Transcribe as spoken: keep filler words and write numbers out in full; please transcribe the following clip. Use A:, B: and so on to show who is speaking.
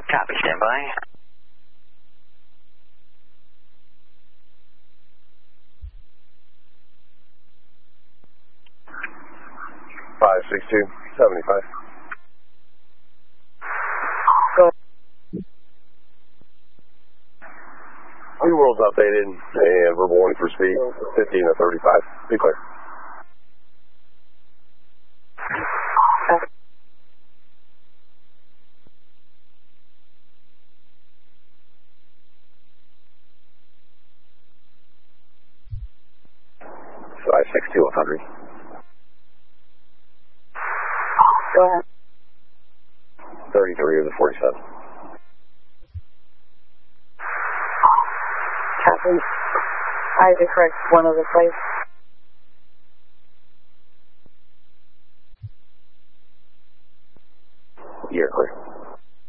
A: Copy, stand by.
B: five six two, seventy-five.
C: Go.
B: New world's updated and verbal warning for speed, fifteen to thirty-five. Be clear.
C: Okay.
B: five six two, one hundred.
C: Go ahead.
B: thirty-three of the forty-seven.
C: Captain, I had to correct one of the plates.
B: You're clear.